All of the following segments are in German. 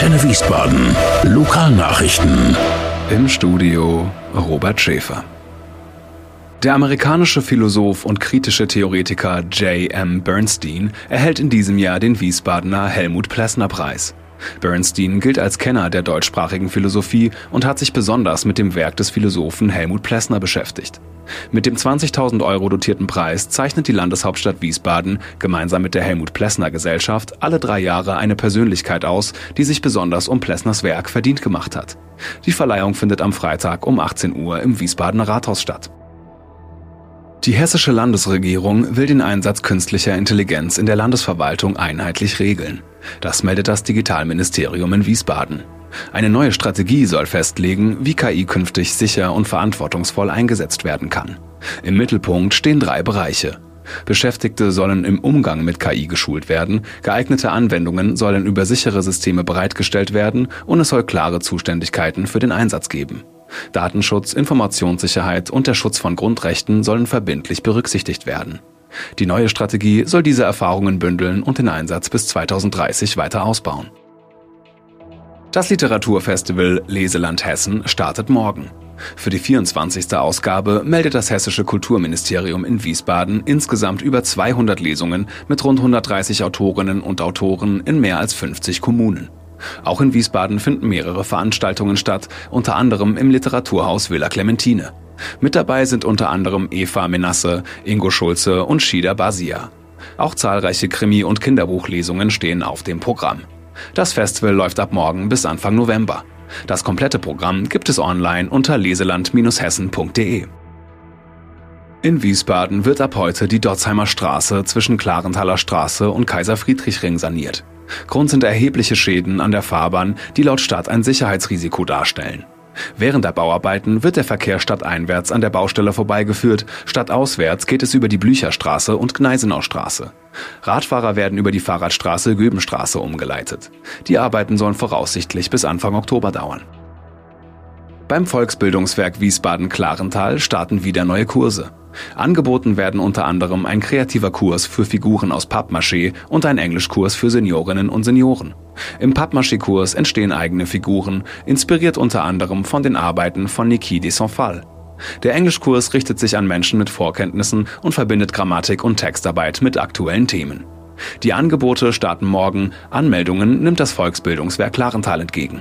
Antenne Wiesbaden. Lokalnachrichten. Im Studio Robert Schäfer. Der amerikanische Philosoph und kritische Theoretiker J.M. Bernstein erhält in diesem Jahr den Wiesbadener Helmut-Plessner-Preis. Bernstein gilt als Kenner der deutschsprachigen Philosophie und hat sich besonders mit dem Werk des Philosophen Helmut Plessner beschäftigt. Mit dem 20.000 € dotierten Preis zeichnet die Landeshauptstadt Wiesbaden gemeinsam mit der Helmut-Plessner-Gesellschaft alle 3 Jahre eine Persönlichkeit aus, die sich besonders um Plessners Werk verdient gemacht hat. Die Verleihung findet am Freitag um 18 Uhr im Wiesbadener Rathaus statt. Die hessische Landesregierung will den Einsatz künstlicher Intelligenz in der Landesverwaltung einheitlich regeln. Das meldet das Digitalministerium in Wiesbaden. Eine neue Strategie soll festlegen, wie KI künftig sicher und verantwortungsvoll eingesetzt werden kann. Im Mittelpunkt stehen 3 Bereiche. Beschäftigte sollen im Umgang mit KI geschult werden, geeignete Anwendungen sollen über sichere Systeme bereitgestellt werden und es soll klare Zuständigkeiten für den Einsatz geben. Datenschutz, Informationssicherheit und der Schutz von Grundrechten sollen verbindlich berücksichtigt werden. Die neue Strategie soll diese Erfahrungen bündeln und den Einsatz bis 2030 weiter ausbauen. Das Literaturfestival Leseland Hessen startet morgen. Für die 24. Ausgabe meldet das Hessische Kulturministerium in Wiesbaden insgesamt über 200 Lesungen mit rund 130 Autorinnen und Autoren in mehr als 50 Kommunen. Auch in Wiesbaden finden mehrere Veranstaltungen statt, unter anderem im Literaturhaus Villa Clementine. Mit dabei sind unter anderem Eva Menasse, Ingo Schulze und Shida Basia. Auch zahlreiche Krimi- und Kinderbuchlesungen stehen auf dem Programm. Das Festival läuft ab morgen bis Anfang November. Das komplette Programm gibt es online unter leseland-hessen.de. In Wiesbaden wird ab heute die Dotzheimer Straße zwischen Clarenthaler Straße und Kaiser-Friedrich-Ring saniert. Grund sind erhebliche Schäden an der Fahrbahn, die laut Stadt ein Sicherheitsrisiko darstellen. Während der Bauarbeiten wird der Verkehr stadteinwärts an der Baustelle vorbeigeführt, stadtauswärts geht es über die Blücherstraße und Gneisenaustraße. Radfahrer werden über die Fahrradstraße Göbenstraße umgeleitet. Die Arbeiten sollen voraussichtlich bis Anfang Oktober dauern. Beim Volksbildungswerk Wiesbaden-Klarenthal starten wieder neue Kurse. Angeboten werden unter anderem ein kreativer Kurs für Figuren aus Pappmaché und ein Englischkurs für Seniorinnen und Senioren. Im Pappmaché-Kurs entstehen eigene Figuren, inspiriert unter anderem von den Arbeiten von Niki de Saint-Phal. Der Englischkurs richtet sich an Menschen mit Vorkenntnissen und verbindet Grammatik und Textarbeit mit aktuellen Themen. Die Angebote starten morgen, Anmeldungen nimmt das Volksbildungswerk Klarenthal entgegen.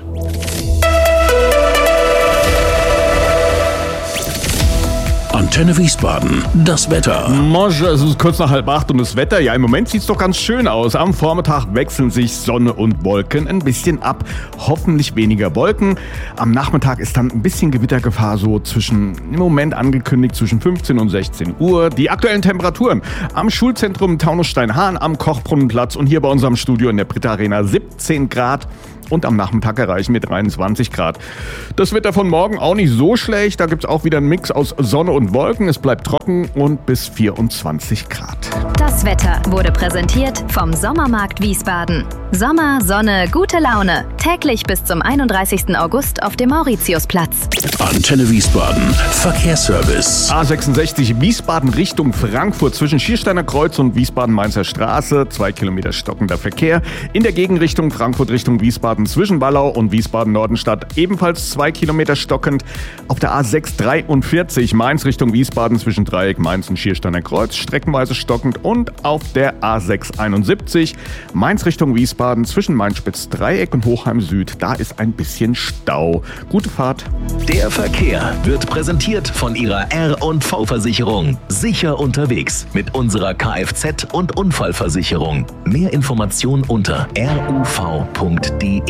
Antenne Wiesbaden. Das Wetter. Es ist kurz nach 7:30 und das Wetter, ja, im Moment sieht es doch ganz schön aus. Am Vormittag wechseln sich Sonne und Wolken ein bisschen ab. Hoffentlich weniger Wolken. Am Nachmittag ist dann ein bisschen Gewittergefahr so im Moment angekündigt zwischen 15 und 16 Uhr. Die aktuellen Temperaturen am Schulzentrum Taunusstein-Hahn am Kochbrunnenplatz und hier bei unserem Studio in der Britta Arena 17 Grad. Und am Nachmittag erreichen wir 23 Grad. Das Wetter von morgen auch nicht so schlecht. Da gibt es auch wieder einen Mix aus Sonne und Wolken. Es bleibt trocken und bis 24 Grad. Das Wetter wurde präsentiert vom Sommermarkt Wiesbaden. Sommer, Sonne, gute Laune. Täglich bis zum 31. August auf dem Mauritiusplatz. Antenne Wiesbaden. Verkehrsservice. A66 Wiesbaden Richtung Frankfurt zwischen Schiersteiner Kreuz und Wiesbaden-Mainzer Straße. 2 Kilometer stockender Verkehr. In der Gegenrichtung Frankfurt Richtung Wiesbaden zwischen Wallau und Wiesbaden-Nordenstadt ebenfalls 2 Kilometer stockend. Auf der A643 Mainz Richtung Wiesbaden zwischen Dreieck Mainz und Schiersteiner Kreuz streckenweise stockend und auf der A671 Mainz Richtung Wiesbaden zwischen Mainz-Spitz-Dreieck und Hochheim Süd. Da ist ein bisschen Stau. Gute Fahrt. Der Verkehr wird präsentiert von Ihrer R&V-Versicherung. Sicher unterwegs mit unserer Kfz- und Unfallversicherung. Mehr Informationen unter ruv.de.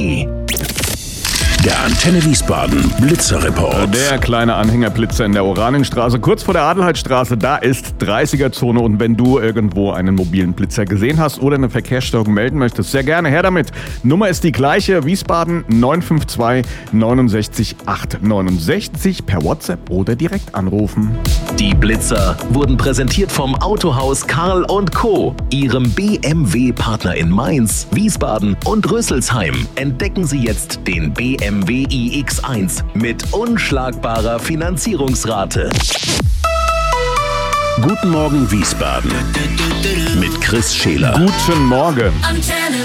Der Antenne Wiesbaden Blitzerreport. Der kleine Anhängerblitzer in der Oranienstraße, kurz vor der Adelheidstraße, da ist 30er-Zone. Und wenn du irgendwo einen mobilen Blitzer gesehen hast oder eine Verkehrsstörung melden möchtest, sehr gerne her damit. Nummer ist die gleiche, Wiesbaden 952 69 869, per WhatsApp oder direkt anrufen. Die Blitzer wurden präsentiert vom Autohaus Karl & Co., Ihrem BMW-Partner in Mainz, Wiesbaden und Rüsselsheim. Entdecken Sie jetzt den BMW iX1 mit unschlagbarer Finanzierungsrate. Guten Morgen Wiesbaden mit Chris Scheler. Guten Morgen.